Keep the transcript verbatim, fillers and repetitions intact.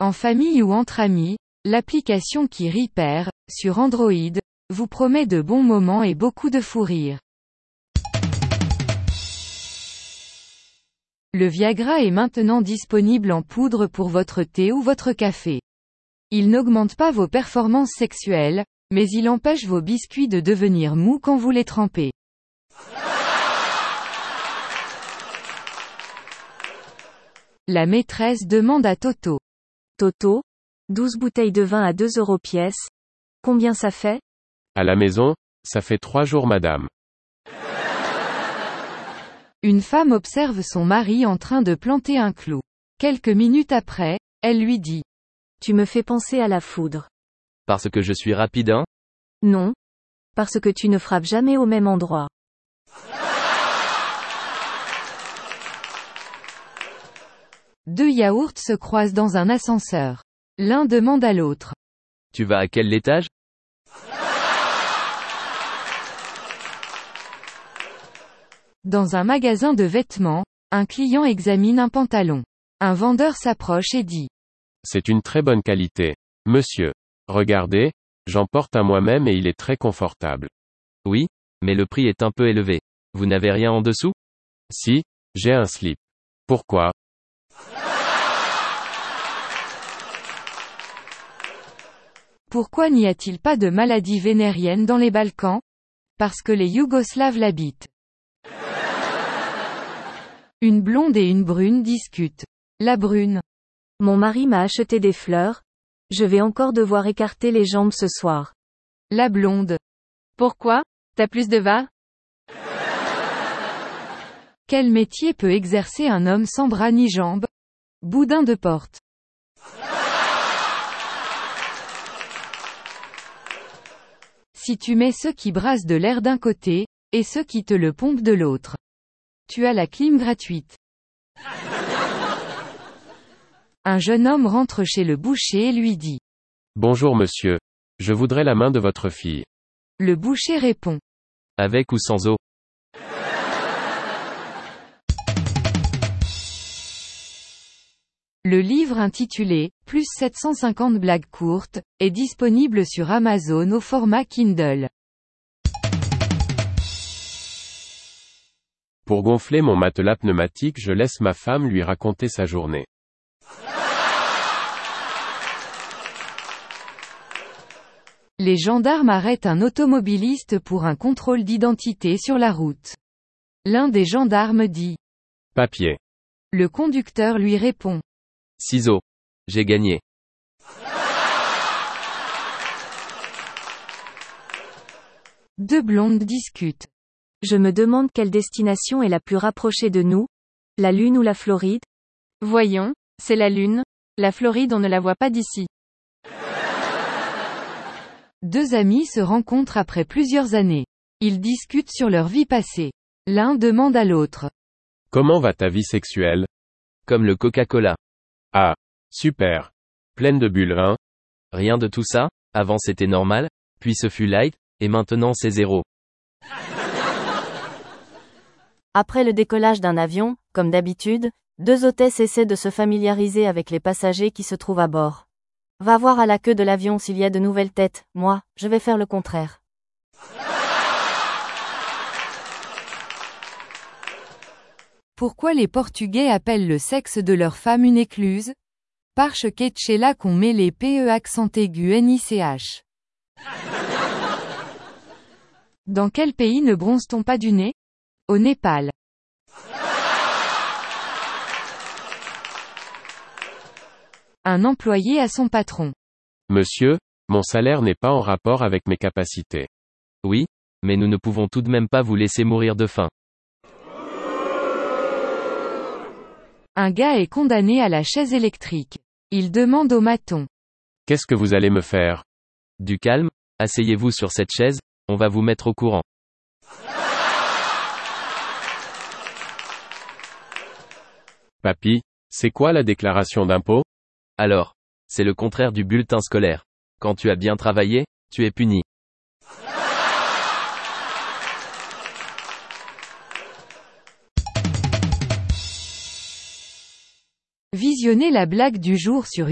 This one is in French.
En famille ou entre amis, l'application qui rit perd, sur Android, vous promet de bons moments et beaucoup de fou rire. Le Viagra est maintenant disponible en poudre pour votre thé ou votre café. Il n'augmente pas vos performances sexuelles, mais il empêche vos biscuits de devenir mous quand vous les trempez. La maîtresse demande à Toto. Toto, douze bouteilles de vin à deux euros pièce. Combien ça fait? À la maison, ça fait trois jours madame. Une femme observe son mari en train de planter un clou. Quelques minutes après, elle lui dit. Tu me fais penser à la foudre. Parce que je suis rapide, hein? Non. Parce que tu ne frappes jamais au même endroit. Deux yaourts se croisent dans un ascenseur. L'un demande à l'autre. Tu vas à quel étage? Dans un magasin de vêtements, un client examine un pantalon. Un vendeur s'approche et dit. C'est une très bonne qualité. Monsieur. Regardez, j'en porte un moi-même et il est très confortable. Oui, mais le prix est un peu élevé. Vous n'avez rien en dessous? Si, j'ai un slip. Pourquoi? Pourquoi n'y a-t-il pas de maladie vénérienne dans les Balkans? Parce que les Yougoslaves l'habitent. Une blonde et une brune discutent. La brune. Mon mari m'a acheté des fleurs. Je vais encore devoir écarter les jambes ce soir. La blonde. Pourquoi? T'as plus de va? Quel métier peut exercer un homme sans bras ni jambes? Boudin de porte. Si tu mets ceux qui brassent de l'air d'un côté, et ceux qui te le pompent de l'autre. Tu as la clim gratuite. Un jeune homme rentre chez le boucher et lui dit. Bonjour monsieur. Je voudrais la main de votre fille. Le boucher répond. Avec ou sans eau? Le livre intitulé « Plus sept cent cinquante blagues courtes » est disponible sur Amazon au format Kindle. Pour gonfler mon matelas pneumatique, je laisse ma femme lui raconter sa journée. Les gendarmes arrêtent un automobiliste pour un contrôle d'identité sur la route. L'un des gendarmes dit. Papier. Le conducteur lui répond. Ciseaux. J'ai gagné. Deux blondes discutent. Je me demande quelle destination est la plus rapprochée de nous? La Lune ou la Floride? Voyons, c'est la Lune. La Floride on ne la voit pas d'ici. Deux amis se rencontrent après plusieurs années. Ils discutent sur leur vie passée. L'un demande à l'autre. Comment va ta vie sexuelle? Comme le Coca-Cola. Ah, super. Pleine de bulles, hein? Rien de tout ça, avant c'était normal, puis ce fut light, et maintenant c'est zéro. Après le décollage d'un avion, comme d'habitude, deux hôtesses essaient de se familiariser avec les passagers qui se trouvent à bord. Va voir à la queue de l'avion s'il y a de nouvelles têtes, moi, je vais faire le contraire. Pourquoi les Portugais appellent le sexe de leur femme une écluse? Parce que c'est là qu'on met les P E accent aigu N I C H. Dans quel pays ne bronze-t-on pas du nez? Au Népal. Un employé à son patron. Monsieur, mon salaire n'est pas en rapport avec mes capacités. Oui, mais nous ne pouvons tout de même pas vous laisser mourir de faim. Un gars est condamné à la chaise électrique. Il demande au maton. Qu'est-ce que vous allez me faire? Du calme, asseyez-vous sur cette chaise, on va vous mettre au courant. Papy, c'est quoi la déclaration d'impôt? Alors, c'est le contraire du bulletin scolaire. Quand tu as bien travaillé, tu es puni. Visionnez la blague du jour sur